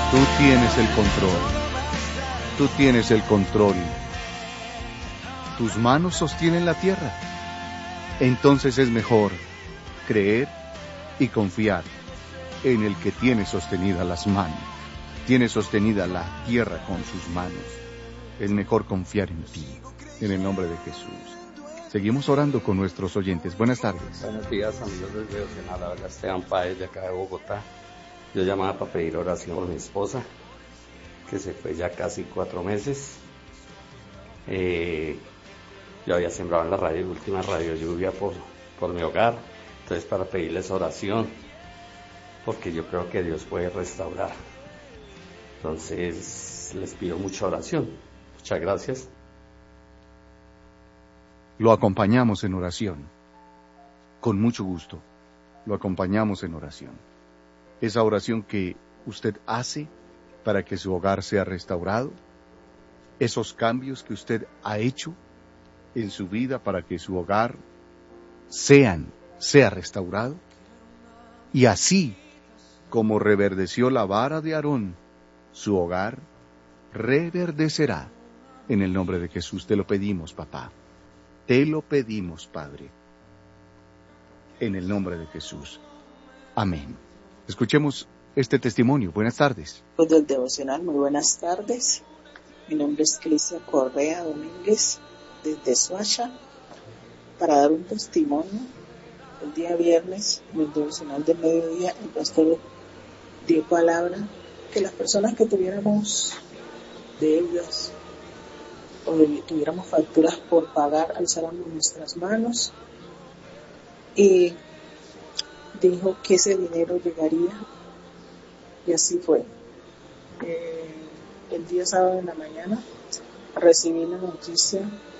Tú tienes el control. Tú tienes el control. Tus manos sostienen la tierra. Entonces es mejor creer y confiar en el que tiene sostenidas las manos. Tiene sostenida la tierra con sus manos. Es mejor confiar en ti, en el nombre de Jesús. Seguimos orando con nuestros oyentes. Buenas tardes. Buenos días, amigos del Devocional. Habla Esteban Páez de acá de Bogotá. Yo llamaba para pedir oración por mi esposa, que se fue ya casi 4 meses. Yo había sembrado en la radio, última radio lluvia por mi hogar. Entonces, para pedirles oración, porque yo creo que Dios puede restaurar. Entonces, les pido mucha oración. Muchas gracias. Lo acompañamos en oración. Con mucho gusto. Lo acompañamos en oración. Esa oración que usted hace para que su hogar sea restaurado. Esos cambios que usted ha hecho en su vida para que su hogar sea restaurado. Y así como reverdeció la vara de Aarón, su hogar reverdecerá. En el nombre de Jesús te lo pedimos, papá. Te lo pedimos, Padre. En el nombre de Jesús. Amén. Escuchemos este testimonio. Buenas tardes. Del Devocional, muy buenas tardes. Mi nombre es Cristian Correa Domínguez, desde Soacha, para dar un testimonio. El día viernes, en el Devocional de mediodía, el pastor dio palabra que las personas que tuviéramos deudas o tuviéramos facturas por pagar, alzáramos nuestras manos, y dijo que ese dinero llegaría, y así fue. El día sábado en la mañana recibí la noticia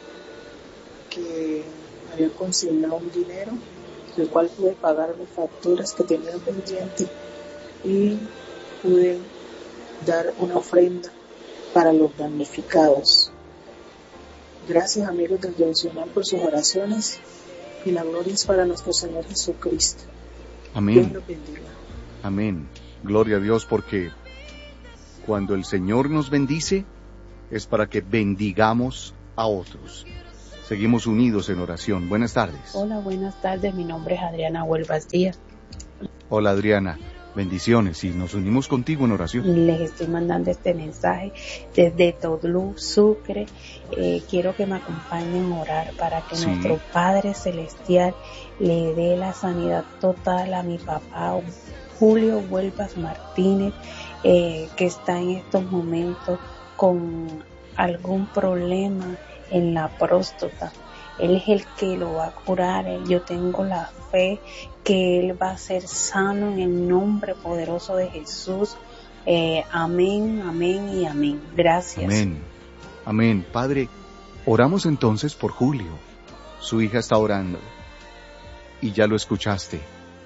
que había consignado un dinero, el cual pude pagar las facturas que tenía pendiente y pude dar una ofrenda para los damnificados. Gracias, amigos del Devocional, por sus oraciones, y la gloria es para nuestro Señor Jesucristo. Amén. Dios los bendiga. Amén. Gloria a Dios, porque cuando el Señor nos bendice es para que bendigamos a otros. Seguimos unidos en oración. Buenas tardes. Hola, buenas tardes. Mi nombre es Adriana Huelvas Díaz. Hola, Adriana. Bendiciones, y nos unimos contigo en oración. Les estoy mandando este mensaje desde Tolú, Sucre. Quiero que me acompañen a orar para que nuestro Padre Celestial le dé la sanidad total a mi papá, Julio Huelvas Martínez, que está en estos momentos con algún problema en la próstata. Él es el que lo va a curar. Yo tengo la fe que Él va a ser sano en el nombre poderoso de Jesús. Amén, amén y amén. Gracias. Amén. Amén. Padre, oramos entonces por Julio. Su hija está orando y ya lo escuchaste.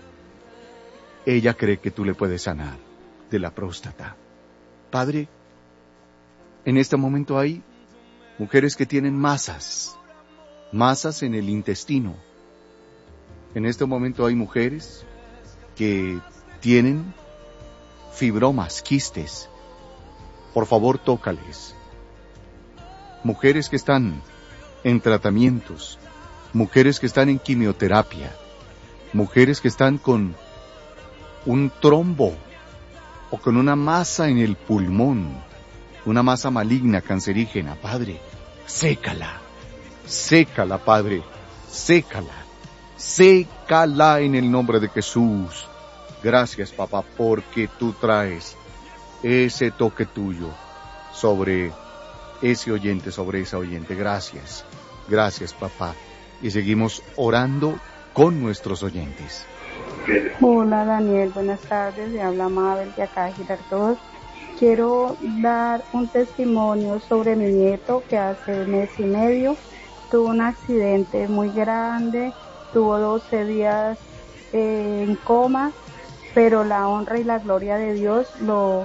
Ella cree que tú le puedes sanar de la próstata. Padre, en este momento hay mujeres que tienen masas en el intestino. En este momento hay mujeres que tienen fibromas, quistes. Por favor, tócales. Mujeres que están en tratamientos, mujeres que están en quimioterapia, mujeres que están con un trombo o con una masa en el pulmón, una masa maligna, cancerígena. Padre, sécala. Sécala, Padre, sécala en el nombre de Jesús. Gracias, papá, porque tú traes ese toque tuyo sobre ese oyente, sobre esa oyente. Gracias, papá. Y seguimos orando con nuestros oyentes. Hola, Daniel, buenas tardes. Le habla Mabel de acá de Girardot. Quiero dar un testimonio sobre mi nieto que hace 1 mes y medio tuvo un accidente muy grande, tuvo 12 días en coma, pero la honra y la gloria de Dios lo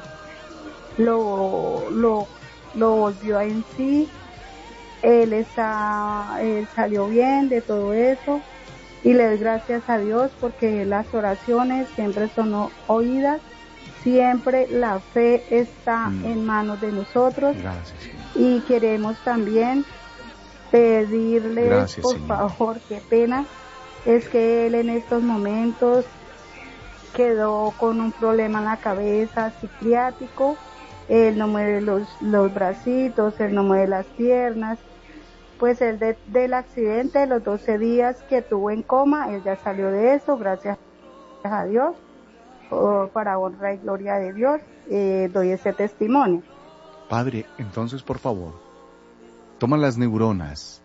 volvió en sí. Él salió bien de todo eso y le doy gracias a Dios porque las oraciones siempre son oídas siempre la fe está en manos de nosotros. Gracias. Y queremos también pedirles, Gracias, por Señor. favor, qué pena, es que él en estos momentos quedó con un problema en la cabeza psiquiátrico. Él no mueve los bracitos, él no mueve las piernas. Pues él del accidente, de los 12 días que tuvo en coma, él ya salió de eso, gracias a Dios, para honra y gloria de Dios, doy ese testimonio. Padre, entonces, por favor, toma las neuronas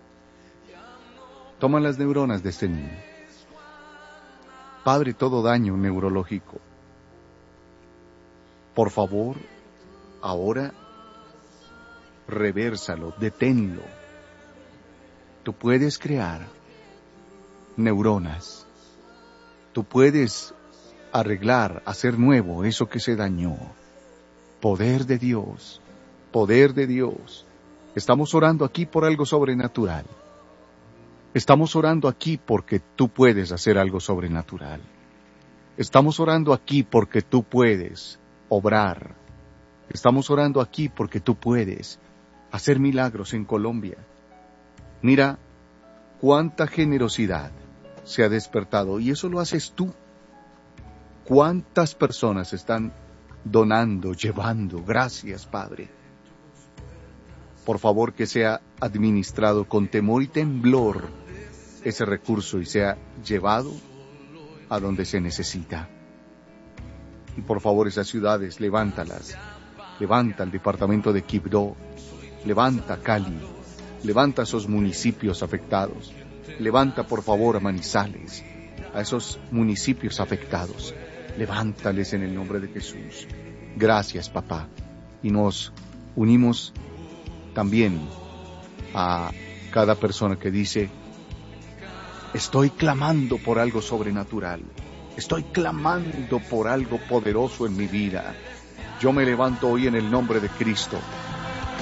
de este niño. Padre, todo daño neurológico, por favor, ahora, revérsalo, deténlo. Tú puedes crear neuronas. Tú puedes arreglar, hacer nuevo eso que se dañó. Poder de Dios, poder de Dios. Estamos orando aquí por algo sobrenatural. Estamos orando aquí porque tú puedes hacer algo sobrenatural. Estamos orando aquí porque tú puedes obrar. Estamos orando aquí porque tú puedes hacer milagros en Colombia. Mira cuánta generosidad se ha despertado, y eso lo haces tú. ¿Cuántas personas están donando, llevando? Gracias, Padre. Por favor, que sea administrado con temor y temblor ese recurso y sea llevado a donde se necesita. Y por favor, esas ciudades, levántalas. Levanta el departamento de Quibdó, levanta Cali, levanta a esos municipios afectados. Levanta, por favor, a Manizales, a esos municipios afectados. Levántales en el nombre de Jesús. Gracias, papá. Y nos unimos también a cada persona que dice: estoy clamando por algo sobrenatural. Estoy clamando por algo poderoso en mi vida. Yo me levanto hoy en el nombre de Cristo